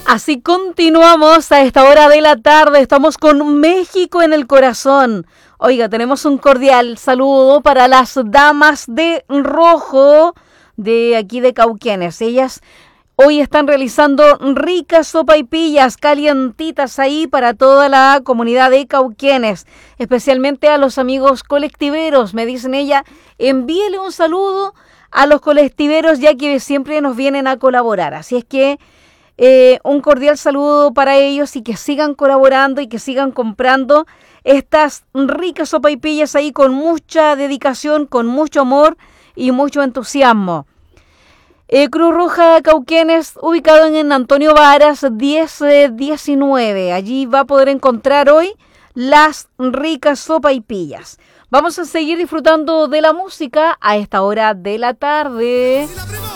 Así continuamos a esta hora de la tarde. Estamos con México en el corazón. Oiga, tenemos un cordial saludo para las damas de rojo de aquí de Cauquenes. Ellas hoy están realizando ricas sopaipillas calientitas ahí para toda la comunidad de Cauquenes, especialmente a los amigos colectiveros. Me dicen ella, envíele un saludo a los colectiveros ya que siempre nos vienen a colaborar. Así es que un cordial saludo para ellos y que sigan colaborando y que sigan comprando estas ricas sopaipillas ahí con mucha dedicación, con mucho amor y mucho entusiasmo. Cruz Roja Cauquenes, ubicado en Antonio Varas 1019. Allí va a poder encontrar hoy las ricas sopaipillas. Vamos a seguir disfrutando de la música a esta hora de la tarde.